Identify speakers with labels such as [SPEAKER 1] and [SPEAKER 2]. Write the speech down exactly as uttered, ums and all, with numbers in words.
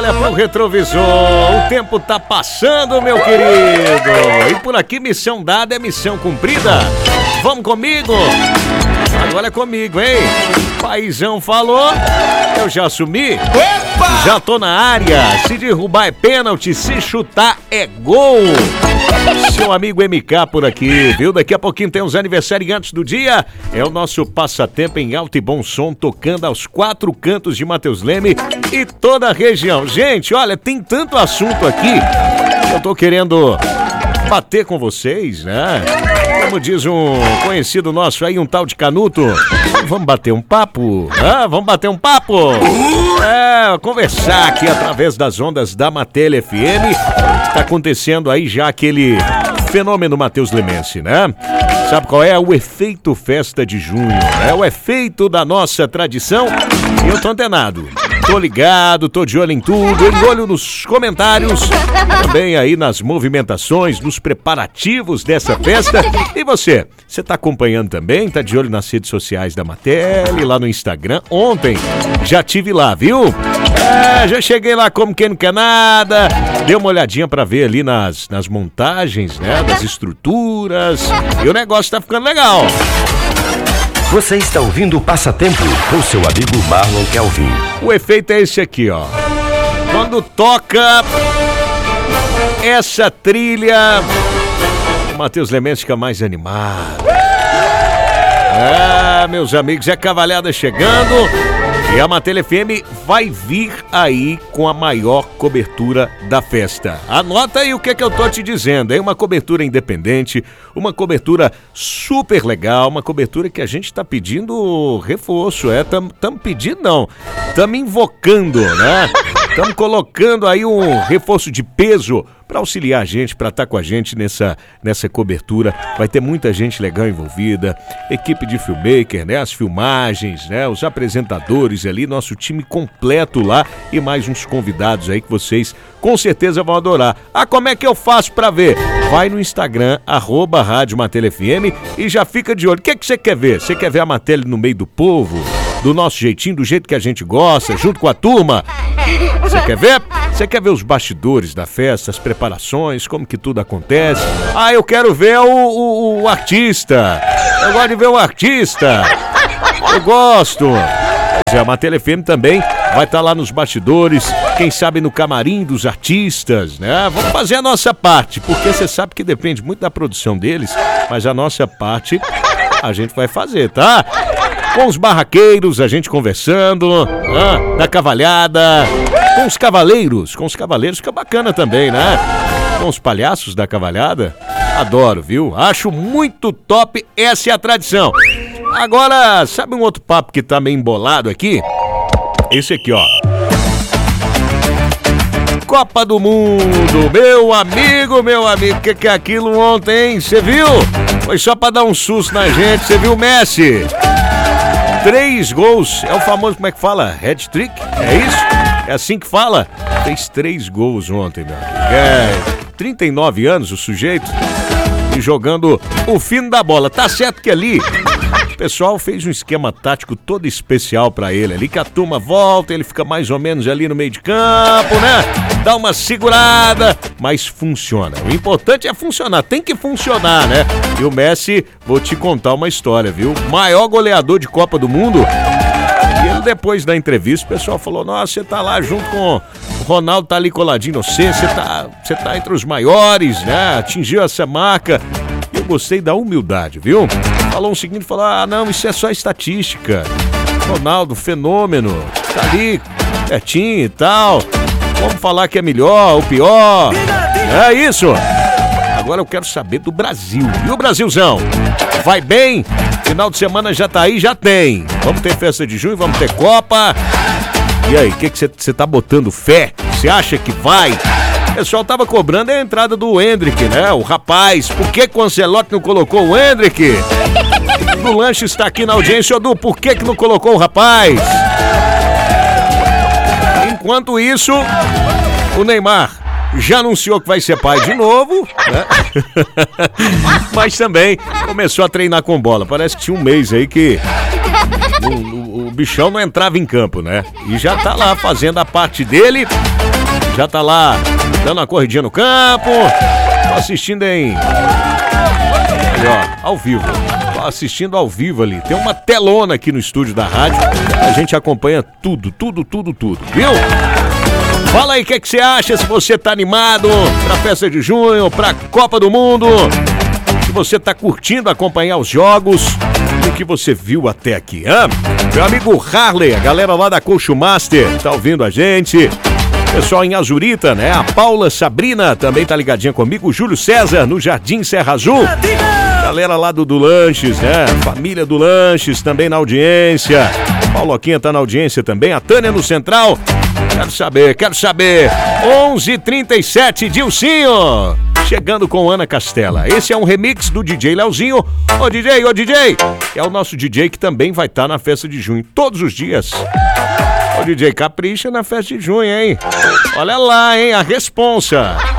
[SPEAKER 1] olha pro retrovisor, o tempo tá passando, meu querido. E por aqui, missão dada é missão cumprida. Vamos comigo? Agora é comigo, hein? Paizão falou, eu já assumi. Epa! Já tô na área. Se derrubar é pênalti, se chutar é gol. Seu amigo M K por aqui, viu? Daqui a pouquinho tem os aniversariantes do dia. É o nosso passatempo em alto e bom som, tocando aos quatro cantos de Matheus Leme e toda a região. Gente, olha, tem tanto assunto aqui. Eu tô querendo bater com vocês, né? Como diz um conhecido nosso aí, um tal de Canuto. Vamos bater um papo? Ah, vamos bater um papo? É, conversar aqui através das ondas da Matele F M. Tá acontecendo aí já aquele fenômeno Matheus Lemense, né? Sabe qual é? O efeito festa de junho. É o efeito da nossa tradição. E eu tô antenado. Tô ligado, tô de olho em tudo, em olho nos comentários, também aí nas movimentações, nos preparativos dessa festa. E você? Você tá acompanhando também? Tá de olho nas redes sociais da Matele, lá no Instagram? Ontem já tive lá, viu? É, já cheguei lá como quem não quer nada, dei uma olhadinha pra ver ali nas, nas montagens, né, das estruturas, e o negócio tá ficando legal.
[SPEAKER 2] Você está ouvindo o Passatempo com seu amigo Marlon Kelvin.
[SPEAKER 1] O efeito é esse aqui, ó. Quando toca essa trilha, o Matheus Lemense fica mais animado. É, meus amigos, é cavalhada chegando. E a Matele F M vai vir aí com a maior cobertura da festa. Anota aí o que é que eu tô te dizendo. É uma cobertura independente, uma cobertura super legal, uma cobertura que a gente tá pedindo reforço. É, tam, tam pedindo não, tamo invocando, né? Estamos colocando aí um reforço de peso para auxiliar a gente, para estar com a gente nessa, nessa cobertura. Vai ter muita gente legal envolvida, equipe de filmmaker, né? As filmagens, né? Os apresentadores ali, nosso time completo lá e mais uns convidados aí que vocês com certeza vão adorar. Ah, como é que eu faço para ver? Vai no Instagram, arroba Rádio Matele F M e já fica de olho. O que é que você quer ver? Você quer ver a Matele no meio do povo? Do nosso jeitinho, do jeito que a gente gosta, junto com a turma? Você quer ver? Você quer ver os bastidores da festa, as preparações, como que tudo acontece? Ah, eu quero ver o, o, o artista. Eu gosto de ver o artista. Eu gosto. Pois é, a Matele F M também vai estar lá nos bastidores, quem sabe no camarim dos artistas, né? Vamos fazer a nossa parte, porque você sabe que depende muito da produção deles, mas a nossa parte a gente vai fazer, tá? Com os barraqueiros, a gente conversando, ah, da cavalhada, com os cavaleiros, com os cavaleiros fica bacana também, né? Com os palhaços da cavalhada, adoro, viu? Acho muito top, essa é a tradição. Agora, sabe um outro papo que tá meio embolado aqui? Esse aqui, ó. Copa do Mundo, meu amigo, meu amigo, o que que é aquilo ontem, hein? Você viu? Foi só pra dar um susto na gente, você viu o Messi? Três gols, é o famoso, como é que fala? Hat-trick? É isso? É assim que fala? Fez três gols ontem, meu amigo. É, trinta e nove anos o sujeito e jogando o fino da bola. Tá certo que ali o pessoal fez um esquema tático todo especial pra ele ali, que a turma volta, ele fica mais ou menos ali no meio de campo, né? Dá uma segurada, mas funciona. O importante é funcionar, tem que funcionar, né? E o Messi, vou te contar uma história, viu? Maior goleador de Copa do Mundo. E ele, depois da entrevista, o pessoal falou, nossa, você tá lá junto com o Ronaldo, tá ali coladinho, você, você tá, você tá entre os maiores, né? Atingiu essa marca. Eu gostei da humildade, viu? Falou o seguinte, falou, ah, não, isso é só estatística. Ronaldo, fenômeno, tá ali, pertinho e tal. Vamos falar que é melhor ou pior. É isso. Agora eu quero saber do Brasil. E o Brasilzão? Vai bem? Final de semana já tá aí, já tem. Vamos ter festa de junho, vamos ter Copa. E aí, o que que você tá botando fé? Você acha que vai? O pessoal tava cobrando a entrada do Hendrick, né? O rapaz. Por que que o Ancelotti não colocou o Hendrick? No lanche está aqui na audiência, Odu. Por que que não colocou o rapaz? Enquanto isso, o Neymar já anunciou que vai ser pai de novo, né? Mas também começou a treinar com bola. Parece que tinha um mês aí que O, o, o bichão não entrava em campo, né? E já tá lá fazendo a parte dele. Já tá lá dando uma corridinha no campo. Tô assistindo em... Ali, ó, ao vivo. Tô assistindo ao vivo ali. Tem uma telona aqui no estúdio da rádio. A gente acompanha tudo, tudo, tudo, tudo. Viu? Fala aí o que, é que você acha, se você tá animado pra festa de junho, pra Copa do Mundo. Se você tá curtindo acompanhar os jogos. O que você viu até aqui, hã? Meu amigo Harley, a galera lá da Coach Master, tá ouvindo a gente. Pessoal em Azurita, né? A Paula Sabrina também tá ligadinha comigo. O Júlio César, no Jardim Serra Azul. Galera lá do, do Lanches, né? Família do Lanches também na audiência. Pauloquinha tá na audiência também. A Tânia no Central. Quero saber, quero saber. onze e trinta e sete, Dilcinho. Chegando com Ana Castela. Esse é um remix do D J Leozinho. Ô D J, ô D J. É o nosso D J que também vai estar na festa de junho. Todos os dias. Ô D J, capricha na festa de junho, hein? Olha lá, hein? A responsa.